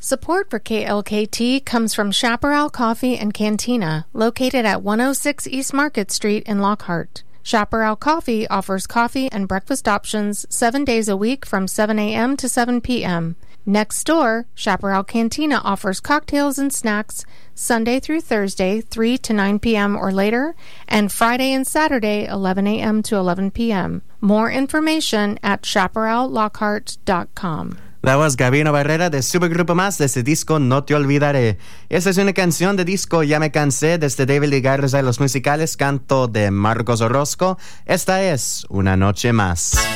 Support for KLKT comes from Chaparral Coffee and Cantina, located at 106 East Market Street in Lockhart. Chaparral Coffee offers coffee and breakfast options 7 days a week from 7 a.m. to 7 p.m. Next door, Chaparral Cantina offers cocktails and snacks Sunday through Thursday, 3 to 9 p.m. or later, and Friday and Saturday, 11 a.m. to 11 p.m. More information at chaparrallockhart.com. That was Gabino Barrera de Supergrupo Más de su disco No Te Olvidaré. Esta es una canción de disco Ya Me Cansé desde David Ligarza y los musicales, canto de Marcos Orozco. Esta es Una Noche Más.